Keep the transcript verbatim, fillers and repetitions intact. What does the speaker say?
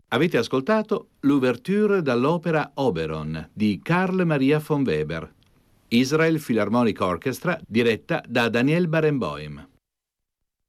Avete ascoltato l'ouverture dall'opera Oberon di Carl Maria von Weber, Israel Philharmonic Orchestra, diretta da Daniel Barenboim.